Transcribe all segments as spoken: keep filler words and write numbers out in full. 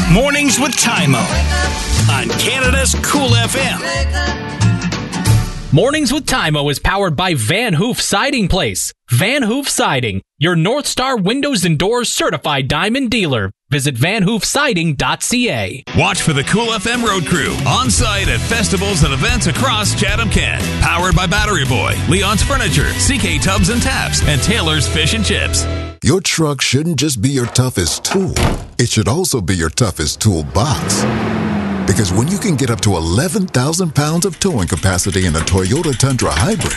Mornings with Tymo on Canada's Cool F M. Mornings with Tymo is powered by Van Hoof Siding Place. Van Hoof Siding, your North Star Windows and Doors certified diamond dealer. Visit van hoof siding dot c a. Watch for the Cool F M Road Crew on site at festivals and events across Chatham-Kent. Powered by Battery Boy, Leon's Furniture, C K Tubs and Taps, and Taylor's Fish and Chips. Your truck shouldn't just be your toughest tool. It should also be your toughest toolbox. Because when you can get up to eleven thousand pounds of towing capacity in a Toyota Tundra Hybrid,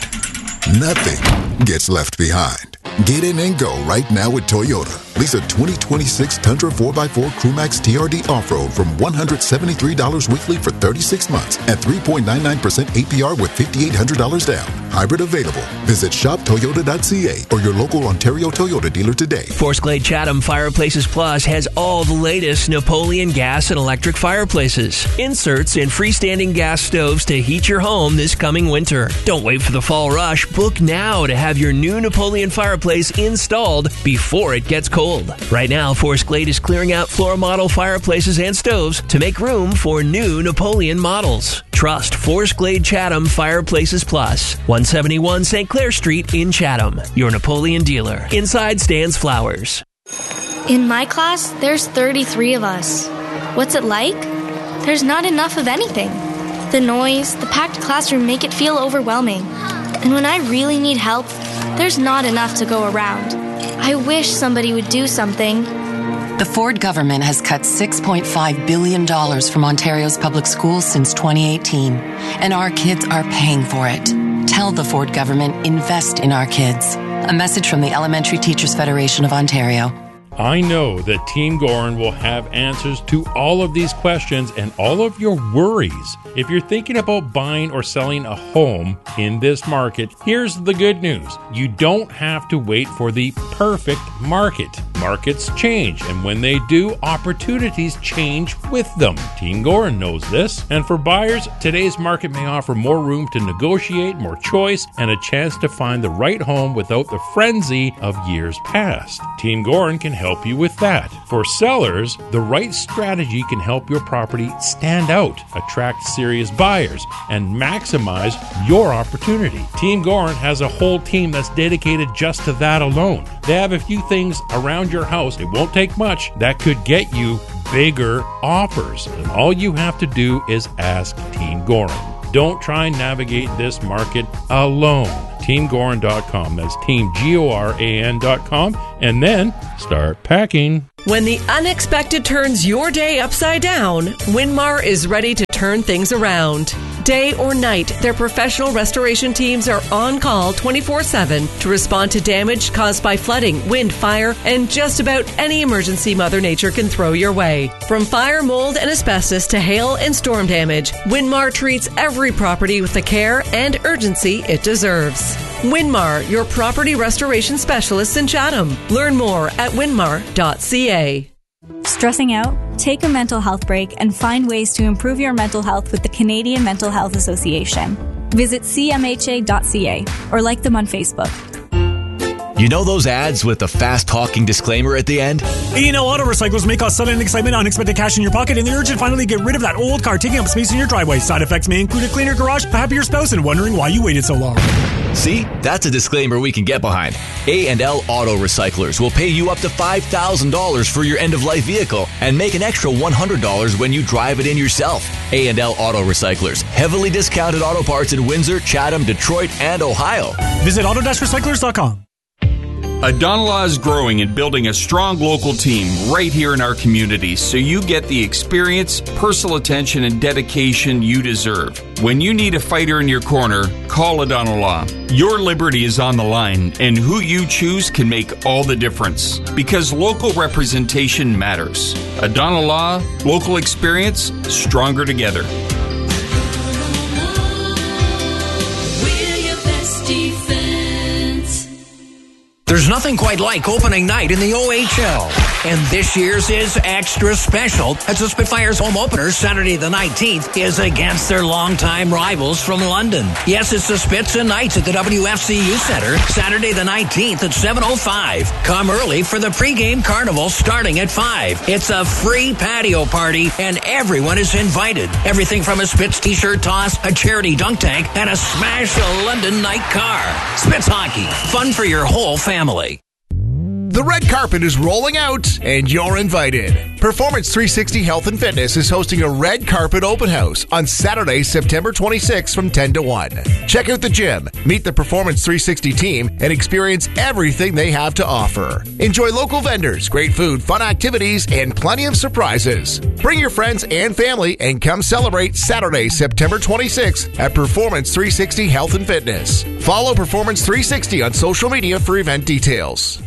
nothing gets left behind. Get in and go right now with Toyota. Lease a twenty twenty-six Tundra four by four Crewmax T R D Off-Road from one hundred seventy-three dollars weekly for thirty-six months at three point nine nine percent A P R with five thousand eight hundred dollars down. Hybrid available. Visit shop toyota dot c a or your local Ontario Toyota dealer today. Forest Glade Chatham Fireplaces Plus has all the latest Napoleon gas and electric fireplaces. Inserts and freestanding gas stoves to heat your home this coming winter. Don't wait for the fall rush. Book now to have your new Napoleon fireplace installed before it gets cold. Right now, Forest Glade is clearing out floor model fireplaces and stoves to make room for new Napoleon models. Trust Forest Glade Chatham Fireplaces Plus, one seventy-one Saint Clair Street in Chatham. Your Napoleon dealer. Inside stands flowers. In my class, there's thirty-three of us. What's it like? There's not enough of anything. The noise, the packed classroom make it feel overwhelming. And when I really need help, there's not enough to go around. I wish somebody would do something. The Ford government has cut six point five billion dollars from Ontario's public schools since twenty eighteen, and our kids are paying for it. Tell the Ford government, invest in our kids. A message from the Elementary Teachers Federation of Ontario. I know that Team Gorin will have answers to all of these questions and all of your worries. If you're thinking about buying or selling a home in this market, here's the good news. You don't have to wait for the perfect market. Markets change, and when they do, opportunities change with them. Team Gorin knows this. And for buyers, today's market may offer more room to negotiate, more choice, and a chance to find the right home without the frenzy of years past. Team Gorin can help help you with that. For sellers, the right strategy can help your property stand out, attract serious buyers, and maximize your opportunity. Team Gorin has a whole team that's dedicated just to that alone. They have a few things around your house, it won't take much, that could get you bigger offers. And all you have to do is ask Team Gorin. Don't try and navigate this market alone. team gorin dot com. That's team G O R A N dot com. And then start packing. When the unexpected turns your day upside down, Winmar is ready to turn things around. Day or night, their professional restoration teams are on call twenty-four seven to respond to damage caused by flooding, wind, fire, and just about any emergency Mother Nature can throw your way. From fire, mold, and asbestos to hail and storm damage, Winmar treats every property with the care and urgency it deserves. Winmar, your property restoration specialists in Chatham. Learn more at winmar dot c a. Stressing out? Take a mental health break and find ways to improve your mental health with the Canadian Mental Health Association. Visit c m h a dot c a or like them on Facebook. You know those ads with the fast-talking disclaimer at the end? A and L Auto Recyclers may cause sudden excitement, unexpected cash in your pocket, and the urge to finally get rid of that old car taking up space in your driveway. Side effects may include a cleaner garage, a happier spouse, and wondering why you waited so long. See? That's a disclaimer we can get behind. A and L Auto Recyclers will pay you up to five thousand dollars for your end-of-life vehicle and make an extra one hundred dollars when you drive it in yourself. A and L Auto Recyclers. Heavily discounted auto parts in Windsor, Chatham, Detroit, and Ohio. Visit auto dash recyclers dot com. Adonalaw is growing and building a strong local team right here in our community, so you get the experience, personal attention, and dedication you deserve. When you need a fighter in your corner, call Adonalaw. Your liberty is on the line, and who you choose can make all the difference, because local representation matters. Adonalaw, local experience, stronger together. There's nothing quite like opening night in the O H L. And this year's is extra special as the Spitfires home opener Saturday the nineteenth is against their longtime rivals from London. Yes, it's the Spits and Knights at the W F C U Center Saturday the nineteenth at seven oh five. Come early for the pregame carnival starting at five. It's a free patio party and everyone is invited. Everything from a Spits t-shirt toss, a charity dunk tank, and a smash a London night car. Spits Hockey, fun for your whole family. Family. The red carpet is rolling out, and you're invited. Performance three sixty Health and Fitness is hosting a red carpet open house on Saturday, September twenty-sixth from ten to one. Check out the gym, meet the Performance three sixty team, and experience everything they have to offer. Enjoy local vendors, great food, fun activities, and plenty of surprises. Bring your friends and family and come celebrate Saturday, September twenty-sixth at Performance three sixty Health and Fitness. Follow Performance three sixty on social media for event details.